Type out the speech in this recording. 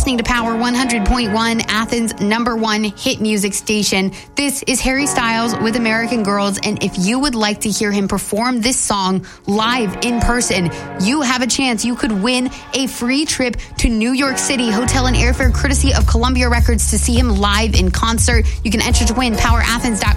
listening to Power 100.1, Athens' #1 hit music station. This is Harry Styles with American Girls, and if you would like to hear him perform this song live in person, you have a chance. You could win a free trip to New York City, hotel and airfare courtesy of Columbia Records to see him live in concert. You can enter to win, powerathens.com.